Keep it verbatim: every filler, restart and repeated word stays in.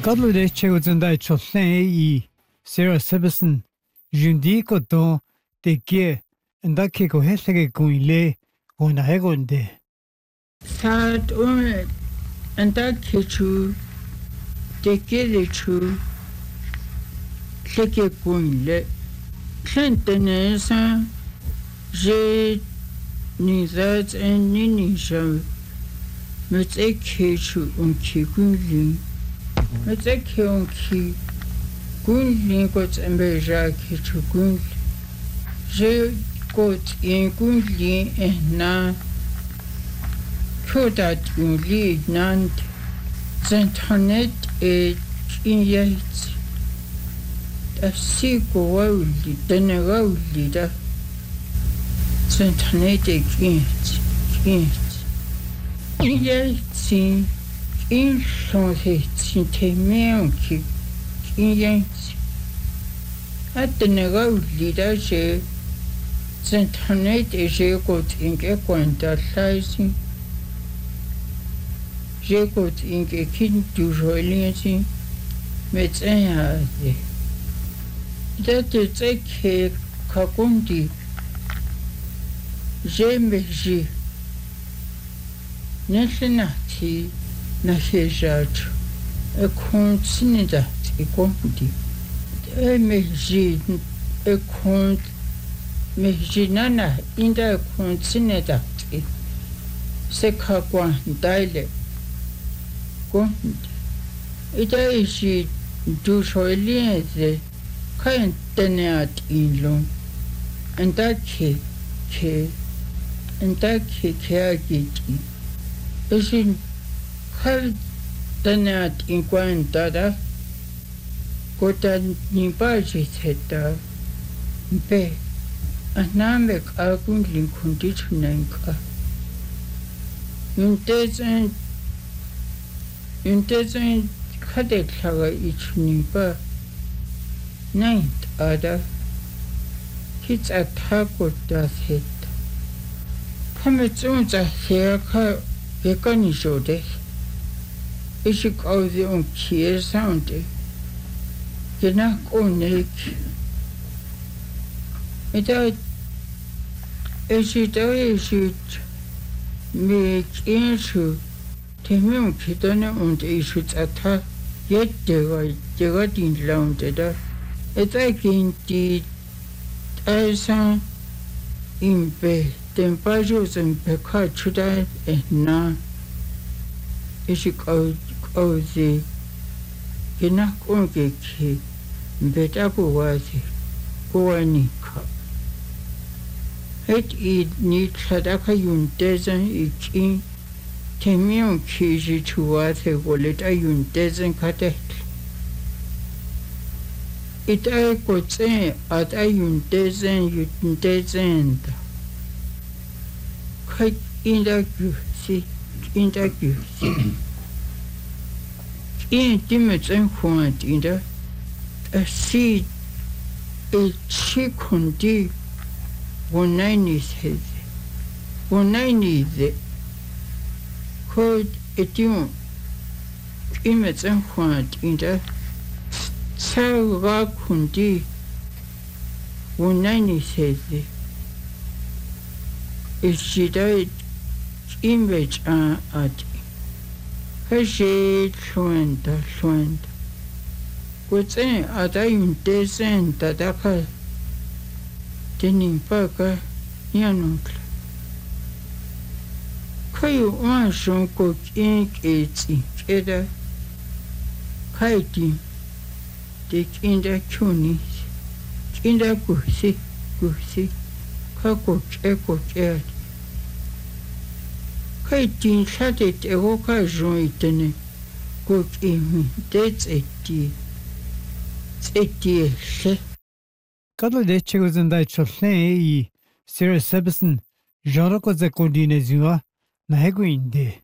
Kadlode chegozandai chosen e Sarah Sebastian jundi ko don te ke ndake ko hesege kuile ona hegonde Sad un ndake chu te ke le chu leke kuile klentene sa je ni zat en ni ni je met ek chu un ki kuile met ek un ki kuile ko tsembe ja ki chu kuile je ko in kuile na Kodat in lead nant Zentonet et in yet a sequel wildly, then a wildly da Zentonet et kint, kint. In yet in in sonset in temeonki in yet at the wildly da je Zentonet et je got in a quanta sizing. J'ai côté in que qui toujours lienti médecin a dit d'être très que kakundi j'ai meji nesnati na hejatu e continida e condi e meji e cont meji nana inda continida se kakwa daile Ita ishi du shoiliense kain teneat inlon enta ke ke enta ke ke agiti ishi kal teneat in quantada kota nipaji theta pe aname akun linkundi chunanka Yuntezen Yuntezen kade klaga ichni ba naint ada kits atako da set kametsun za heka ekani jode ishik auzi on kier sounde gena konek ita ishita ishit me kinshu Temem kitane und ich ata yette jega din launde da eta kinti asa impe tempajo sempe ka chuda na ich ko kozi kina konke ki beta ko wasi ko ani ka het i ni sadaka yuntezan ikin Temion kiji chuate golet ayun dezen kate. It ay kotse at ayun dezen yun dezen. Kait inda gyusi, inda gyusi. In dimetsen huant inda. A seed a chikundi wonaini says. Wonaini the Code etion imetsen huant inda sawa kundi wunani sezi ishida image a ati kashi chuenda chuenda kutsen adayun desen tadaka tenin paka yanukla Kayu wan shon ko kink eti keda kaiti de kinda kuni kinda kusi kusi kako eko ked kaiti shate te hoka jon itene ko kimi dets eti eti she Kadlode chegozandai chosen e Sarah Sebastian genre ko zakondine ziwa na heguinde